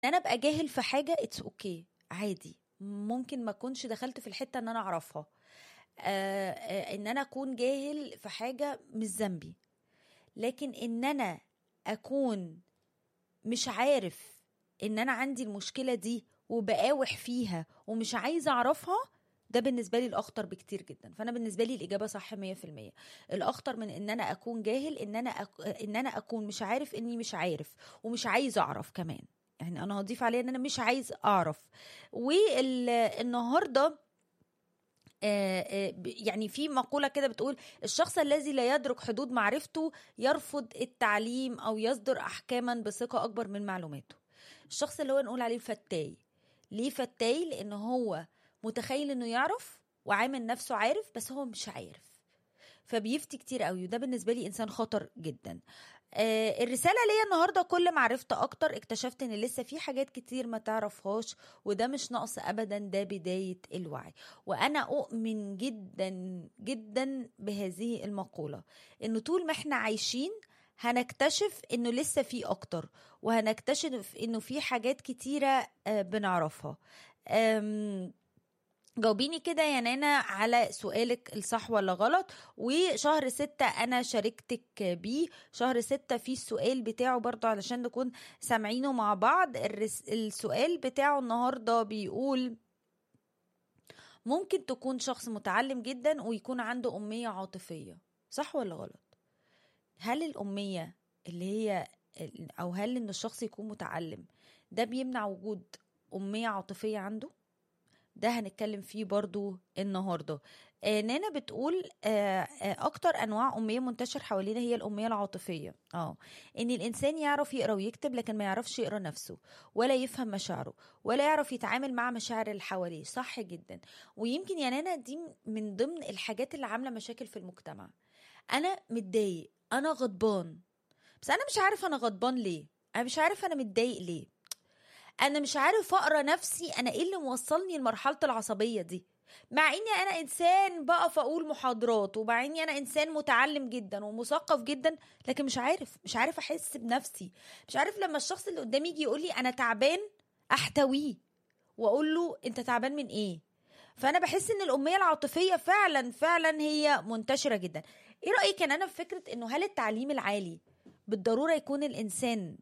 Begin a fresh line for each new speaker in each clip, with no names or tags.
انا ابقى جاهل في حاجه اتس اوكي عادي، ممكن ما اكونش دخلت في الحته ان انا اعرفها. ان انا اكون جاهل في حاجه مش ذنبي، لكن ان انا اكون مش عارف ان انا عندي المشكله دي وبقاوح فيها ومش عايزه اعرفها، ده بالنسبه لي الاخطر بكتير جدا. فانا بالنسبه لي الاجابه صح 100%. الاخطر من ان انا اكون جاهل ان انا اكون مش عارف اني مش عارف ومش عايز اعرف كمان. يعني انا هضيف عليه ان انا مش عايز اعرف. والنهارده يعني في مقولة كده بتقول: الشخص الذي لا يدرك حدود معرفته يرفض التعليم أو يصدر أحكاما بثقة أكبر من معلوماته. الشخص اللي هو نقول عليه فتاي. ليه فتاي؟ لأنه هو متخيل أنه يعرف وعامل نفسه عارف، بس هو مش عارف، فبيفتي كتير قوي، وده بالنسبة لي إنسان خطر جدا. الرسالة ليا النهاردة: كل ما عرفت أكتر اكتشفت إن لسه في حاجات كتير ما تعرفهاش، وده مش نقص أبدا، ده بداية الوعي. وأنا أؤمن جدا جدا بهذه المقولة، إنه طول ما احنا عايشين هنكتشف إنه لسه في أكتر، وهنكتشف إنه في حاجات كتيرة بنعرفها. جاوبيني كده يا نانا على سؤالك الصح ولا غلط. وشهر 6 أنا شاركتك بيه، شهر 6 فيه السؤال بتاعه برضو علشان نكون سامعينه مع بعض. السؤال بتاعه النهاردة بيقول: ممكن تكون شخص متعلم جدا ويكون عنده أمية عاطفية، صح ولا غلط؟ هل الأمية اللي هي أو هل إن الشخص يكون متعلم ده بيمنع وجود أمية عاطفية عنده؟ ده هنتكلم فيه برضو النهاردة. نانا بتقول أكتر أنواع أمية منتشر حوالينا هي الأمية العاطفية. إن الإنسان يعرف يقرأ ويكتب لكن ما يعرفش يقرأ نفسه، ولا يفهم مشاعره، ولا يعرف يتعامل مع مشاعر اللي حواليه. صح جدا. ويمكن يا نانا دي من ضمن الحاجات اللي عاملة مشاكل في المجتمع. أنا متضايق، أنا غضبان، بس أنا مش عارف أنا غضبان ليه، أنا مش عارف أنا متضايق ليه، انا مش عارف اقرا نفسي، انا ايه اللي موصلني لمرحله العصبيه دي، مع اني انا انسان بقف اقول محاضرات، ومع اني انا انسان متعلم جدا ومثقف جدا، لكن مش عارف احس بنفسي. مش عارف لما الشخص اللي قدامي يجي يقول لي انا تعبان احتويه واقول له انت تعبان من ايه. فانا بحس ان الاميه العاطفيه فعلا فعلا هي منتشره جدا. ايه رايك انا في فكره انه هل التعليم العالي بالضروره يكون الانسان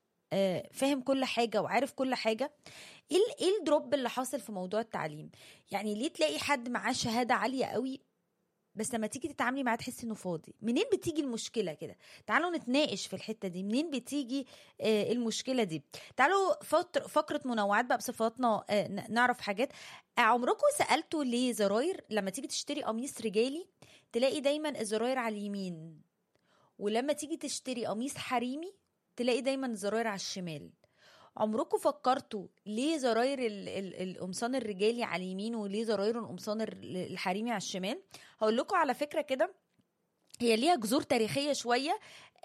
فاهم كل حاجة وعارف كل حاجة؟ ايه الدروب اللي حاصل في موضوع التعليم؟ يعني ليه تلاقي حد معاه شهادة عالية قوي بس لما تيجي تتعاملي معاه تحسي انه فاضي؟ منين بتيجي المشكلة كده؟ تعالوا نتناقش في الحتة دي، منين بتيجي المشكلة دي؟ تعالوا فقرة منوعات بقى بصفاتنا نعرف حاجات. عمركم سألتوا ليه زراير لما تيجي تشتري قميص رجالي تلاقي دايما الزراير على اليمين، ولما تيجي تشتري قميص حريمي تلاقي دايما الزراير على الشمال؟ عمركم فكرتوا ليه زراير القمصان الرجالي على اليمين وليه زراير القمصان الحريمي على الشمال؟ هقول لكم على فكرة كده، هي ليها جذور تاريخية شوية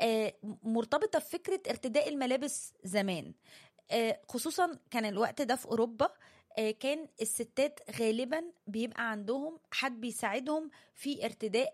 مرتبطة بفكرة ارتداء الملابس زمان. خصوصا كان الوقت ده في أوروبا، كان الستات غالبا بيبقى عندهم حد بيساعدهم في ارتداء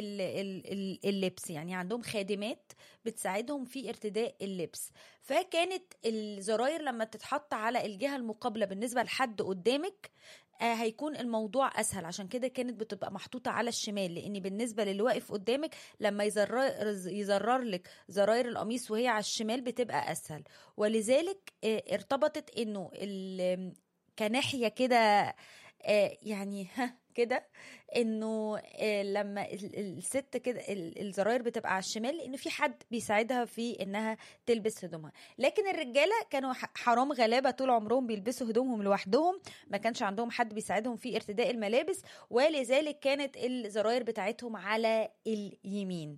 اللبس، يعني عندهم خادمات بتساعدهم في ارتداء اللبس. فكانت الزراير لما تتحط على الجهة المقابلة بالنسبة لحد قدامك هيكون الموضوع اسهل، عشان كده كانت بتبقى محطوطة على الشمال، لان بالنسبة للي واقف قدامك لما يزرر لك زراير القميص وهي على الشمال بتبقى اسهل. ولذلك ارتبطت انه كناحية كده يعني كده انه لما الست كده الزراير بتبقى على الشمال لان في حد بيساعدها في انها تلبس هدومها. لكن الرجاله كانوا حرام غلابه طول عمرهم بيلبسوا هدومهم لوحدهم، ما كانش عندهم حد بيساعدهم في ارتداء الملابس، ولذلك كانت الزراير بتاعتهم على اليمين.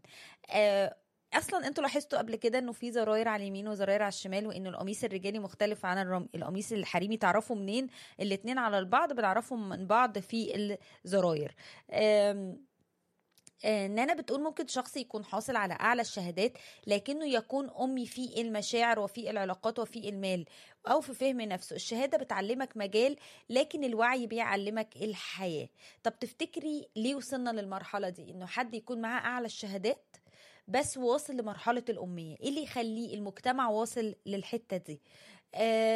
اصلا انتوا لاحظتوا قبل كده انه في زراير على اليمين وزراير على الشمال، وان القميص الرجالي مختلف عن القميص الحريمي؟ تعرفوا منين؟ الاتنين على البعض، بنعرفهم من بعض في الزراير. نانا بتقول ممكن شخص يكون حاصل على أعلى الشهادات لكنه يكون أمي في المشاعر وفي العلاقات وفي المال أو في فهم نفسه. الشهادة بتعلمك مجال لكن الوعي بيعلمك الحياة. طب تفتكري ليه وصلنا للمرحلة دي إنه حد يكون معاه أعلى الشهادات بس واصل لمرحلة الأمية؟ إيه اللي يخليه المجتمع واصل للحتة دي؟